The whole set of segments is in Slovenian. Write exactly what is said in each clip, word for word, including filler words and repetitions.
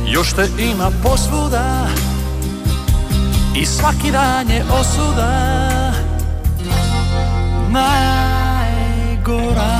Još te ima posvuda i svaki dan je osuda najgora.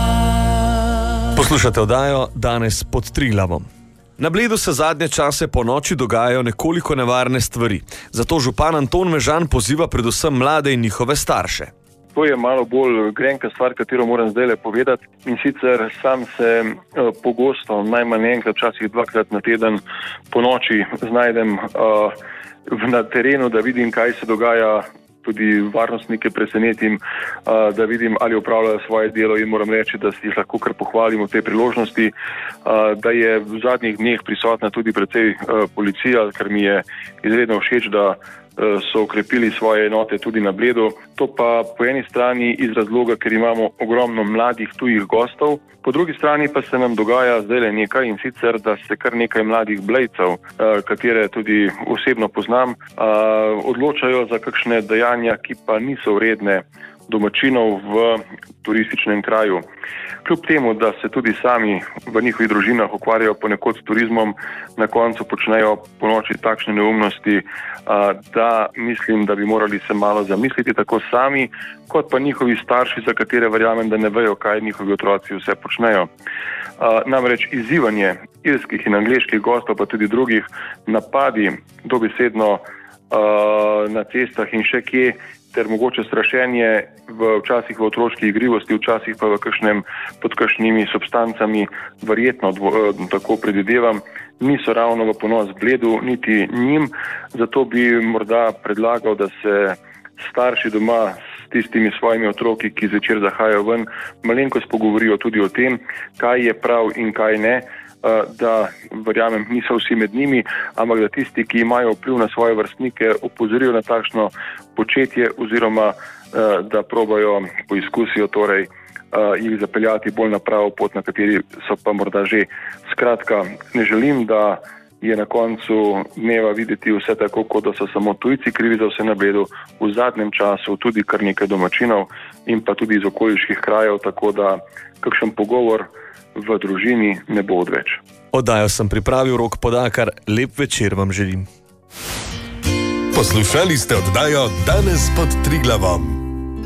Poslušate oddajo Danes pod Triglavom. Na Bledu se zadnje čase po noči dogajajo nekoliko nevarne stvari. Zato župan Anton Mežan poziva predvsem mlade in njihove starše. To je malo bolj grenka stvar, katero moram zdajle povedati. In sicer sam se uh, pogosto, najmanj enkrat, včasih dvakrat na teden po noči znajdem uh, na terenu, da vidim, kaj se dogaja. Tudi varnostnike presenetim, uh, da vidim, ali opravljajo svoje delo, in moram reči, da si jih lahko kar pohvalimo v tej priložnosti, uh, da je v zadnjih dneh prisotna tudi precej uh, policija, kar mi je izredno všeč, da so okrepili svoje enote tudi na Bledu. To pa po eni strani iz razloga, ker imamo ogromno mladih tujih gostov, po drugi strani pa se nam dogaja zdajle nekaj, in sicer, da se kar nekaj mladih Blejcev, katere tudi osebno poznam, odločajo za kakšne dejanja, ki pa niso vredne domačinov v turističnem kraju. Kljub temu, da se tudi sami v njihovih družinah ukvarjajo ponekod s turizmom, na koncu počnejo po noči takšne neumnosti, da mislim, da bi morali se malo zamisliti tako sami, kot pa njihovi starši, za katere verjamem, da ne vejo, kaj njihovi otroci vse počnejo. Namreč izzivanje irskih in angleških gostov, pa tudi drugih, napadi dobesedno na cestah in še kje, ter mogoče strašenje v, včasih v otroški igrivosti, včasih pa v kakšnem, pod kakšnimi substancami, verjetno dvo, tako predvidevam, niso ravno v ponos Bledu, niti njim. Zato bi morda predlagal, da se starši doma s tistimi svojimi otroki, ki zvečer zahajajo ven, malenkost pogovorijo tudi o tem, kaj je prav in kaj ne, da verjamem, niso vsi med njimi, ampak da tisti, ki imajo vpliv na svoje vrstnike, opozorijo na takšno početje oziroma da probajo, poizkusijo torej jih zapeljati bolj na pravo pot, na kateri so pa morda že. Skratka, ne želim, da je na koncu dneva videti vse tako, kot da so samo tujci krivi za vse na Bledu. V zadnjem času tudi kar nekaj domačinov in pa tudi iz okoliških krajev, tako da kakšen pogovor v družini ne bo odveč. Oddajo sem pripravil Rok Podakar. Lep večer vam želim. Poslušali ste oddajo Danes pod Triglavom.